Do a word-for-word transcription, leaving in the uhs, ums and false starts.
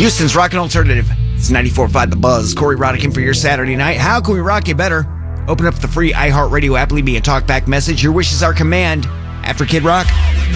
Houston's Rockin' Alternative. It's ninety-four point five The Buzz. Corey Rodican for your Saturday night. How can we rock you better? Open up the free iHeartRadio app. Leave me a talkback message. Your wishes are command. After Kid Rock.